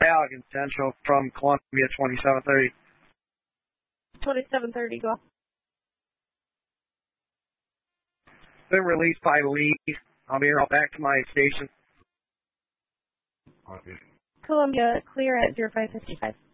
Allegan Central from Columbia 2730. 2730, go. Been released by Lee. I'll be right back to my station. Columbia, clear at 0555.